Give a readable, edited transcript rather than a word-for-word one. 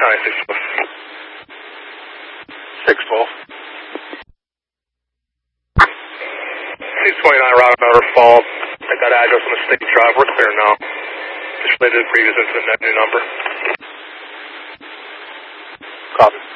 County 612. 229 Route Motor Fall. I got address on the State Drive. We're clear now. Just related to the previous incident, that new number. Copy.